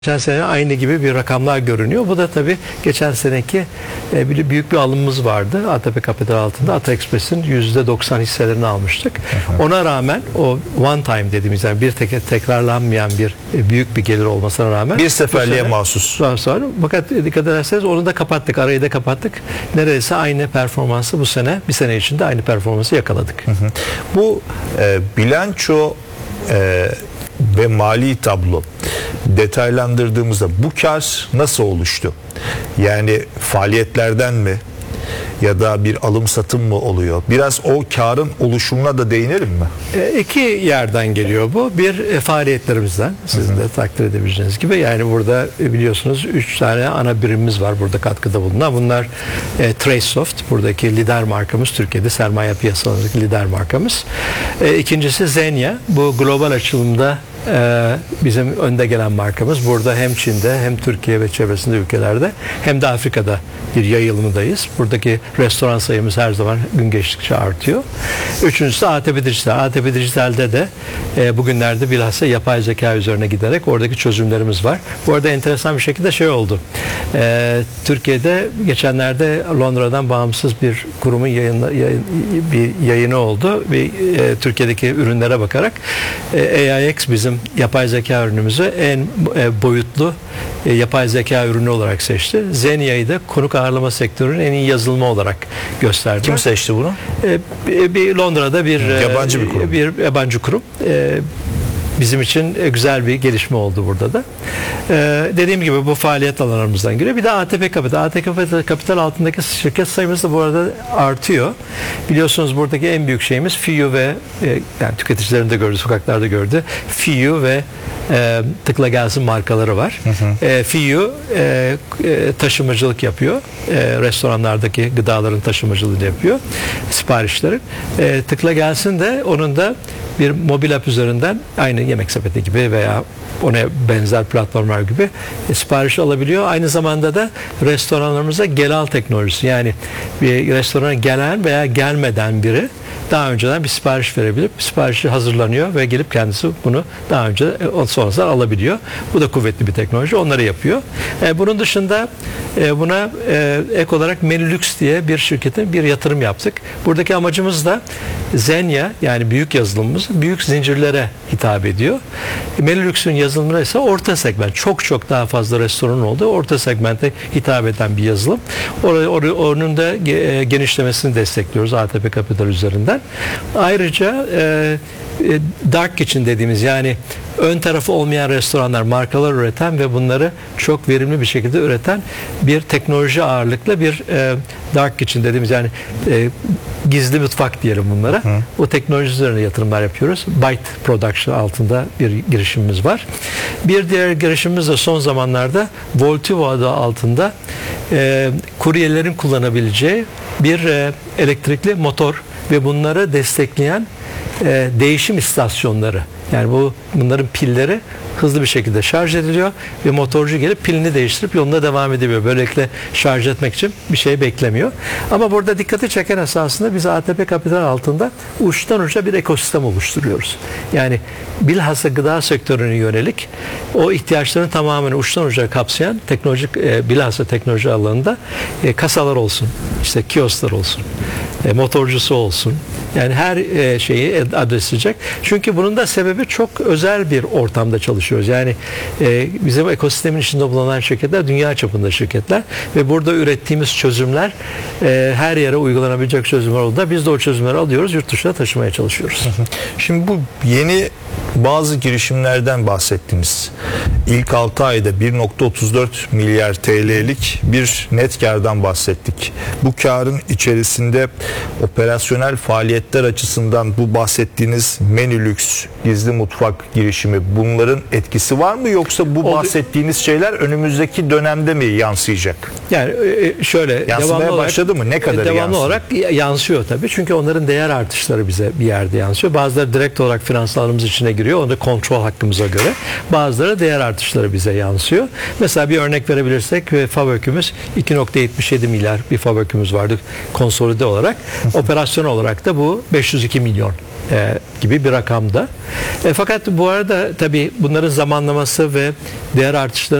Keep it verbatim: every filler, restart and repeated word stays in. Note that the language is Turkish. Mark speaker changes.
Speaker 1: Geçen sene aynı gibi bir rakamlar görünüyor. Bu da tabii geçen seneki e, bir büyük bir alımımız vardı. A T P Kapital altında Ata Express'in yüzde doksan hisselerini almıştık. Hı hı. Ona rağmen o one time dediğimiz yani bir tek tekrarlanmayan bir e, büyük bir gelir olmasına rağmen
Speaker 2: bir seferliğe mahsus.
Speaker 1: Sonra, fakat dikkat ederseniz onu da kapattık. Arayı da kapattık. Neredeyse aynı performansı bu sene bir sene içinde aynı performansı yakaladık.
Speaker 2: Hı hı. Bu e, bilanço e, ve mali tablo detaylandırdığımızda bu kar nasıl oluştu? Yani faaliyetlerden mi ya da bir alım satım mı oluyor? Biraz o karın oluşumuna da değinelim mi?
Speaker 1: E, iki yerden geliyor bu. Bir e, faaliyetlerimizden sizin de takdir edebileceğiniz gibi. Yani burada e, biliyorsunuz üç tane ana birimimiz var burada katkıda bulunan. Bunlar e, Tracesoft, buradaki lider markamız, Türkiye'de sermaye piyasalarındaki lider markamız. E, ikincisi Zenya, bu global açılımda Ee, bizim önde gelen markamız. Burada hem Çin'de hem Türkiye ve çevresinde ülkelerde hem de Afrika'da bir yayılımdayız. Buradaki restoran sayımız her zaman gün geçtikçe artıyor. Üçüncüsü A T P Dijital. A T P Dijital'de de e, bugünlerde bilhassa yapay zeka üzerine giderek oradaki çözümlerimiz var. Bu arada enteresan bir şekilde şey oldu. E, Türkiye'de geçenlerde Londra'dan bağımsız bir kurumun yayını, yayın, bir yayını oldu ve e, Türkiye'deki ürünlere bakarak e, A I X bizim yapay zeka ürünümüzü en e, boyutlu e, yapay zeka ürünü olarak seçti. Zenya'yı da konuk ağırlama sektörünün en iyi yazılımı olarak gösterdi.
Speaker 2: Kim seçti bunu?
Speaker 1: E, bir Londra'da bir
Speaker 2: yabancı bir kurum.
Speaker 1: Bir yabancı kurum. E, Bizim için güzel bir gelişme oldu burada da. Ee, dediğim gibi bu faaliyet alanlarımızdan giriyor. Bir de A T P Kapital. A T P Kapital altındaki şirket sayımız da bu arada artıyor. Biliyorsunuz buradaki en büyük şeyimiz F I U ve e, yani tüketicilerin de gördü, sokaklarda gördü. F I U ve e, Tıkla Gelsin markaları var. Hı hı. E, F I U e, e, taşımacılık yapıyor. E, restoranlardaki gıdaların taşımacılığını yapıyor. Siparişlerin. E, Tıkla Gelsin de onun da bir mobil app üzerinden aynı Yemek Sepeti gibi veya ona benzer platformlar gibi e, sipariş alabiliyor. Aynı zamanda da restoranlarımıza gel al teknolojisi, yani bir restorana gelen veya gelmeden biri daha önceden bir sipariş verebilip siparişi hazırlanıyor ve gelip kendisi bunu daha önce sonrasında alabiliyor. Bu da kuvvetli bir teknoloji. Onları yapıyor. E, bunun dışında e, buna e, ek olarak Menülüks diye bir şirketin bir yatırım yaptık. Buradaki amacımız da Zenya, yani büyük yazılımımız büyük zincirlere hitap ediyor. Menülüks'ün yazılımı ise orta segment. Çok çok daha fazla restoran olduğu orta segmente hitap eden bir yazılım. Or- or- onun da e, genişlemesini destekliyoruz A T P Kapital üzerinden. Ayrıca e, Dark Kitchen dediğimiz, yani ön tarafı olmayan restoranlar, markalar üreten ve bunları çok verimli bir şekilde üreten bir teknoloji ağırlıklı bir e, Dark Kitchen dediğimiz, yani e, gizli mutfak diyelim bunlara. Hı. O teknoloji üzerine yatırımlar yapıyoruz. Byte Production altında bir girişimimiz var. Bir diğer girişimimiz de son zamanlarda Voltivo adı altında e, kuryelerin kullanabileceği bir e, elektrikli motor ve bunları destekleyen e, değişim istasyonları. Yani bu bunların pilleri hızlı bir şekilde şarj ediliyor ve motorcu gelip pilini değiştirip yoluna devam edebiliyor. Böylelikle şarj etmek için bir şey beklemiyor. Ama burada dikkati çeken esasında biz A T P Kapital altında uçtan uca bir ekosistem oluşturuyoruz. Yani bilhassa gıda sektörüne yönelik o ihtiyaçların tamamını uçtan uca kapsayan teknolojik e, bilhassa teknoloji alanında e, kasalar olsun, işte kiosklar olsun, e, motorcusu olsun. Yani her e, şeyi adresleyecek. Çünkü bunun da sebebi çok özel bir ortamda çalışıyoruz. Yani e, bizim ekosistemin içinde bulunan şirketler dünya çapında şirketler ve burada ürettiğimiz çözümler e, her yere uygulanabilecek çözümler olduğunda biz de o çözümleri alıyoruz, yurt dışına taşımaya çalışıyoruz.
Speaker 2: Şimdi bu yeni bazı girişimlerden bahsettiniz. İlk altı ayda bir nokta otuz dört milyar T L'lik bir net kardan bahsettik. Bu karın içerisinde operasyonel faaliyetler açısından bu bahsettiğiniz Menülüks, gizli mutfak girişimi, bunların etkisi var mı, yoksa bu bahsettiğiniz şeyler önümüzdeki dönemde mi yansıyacak?
Speaker 1: Yani şöyle
Speaker 2: yansımaya başladı mı? Ne kadar
Speaker 1: devamlı
Speaker 2: yansıyor?
Speaker 1: olarak yansıyor tabii. Çünkü onların değer artışları bize bir yerde yansıyor. Bazıları direkt olarak finanslarımız içine giriyor. Onu kontrol hakkımıza göre. Bazıları değer artışları bize yansıyor. Mesela bir örnek verebilirsek, FAVÖK'ümüz iki nokta yetmiş yedi milyar bir FAVÖK'ümüz vardı konsolide olarak. Operasyon olarak da bu beş yüz iki milyon e, gibi bir rakamda. E, fakat bu arada tabii bunların zamanlaması ve değer artışları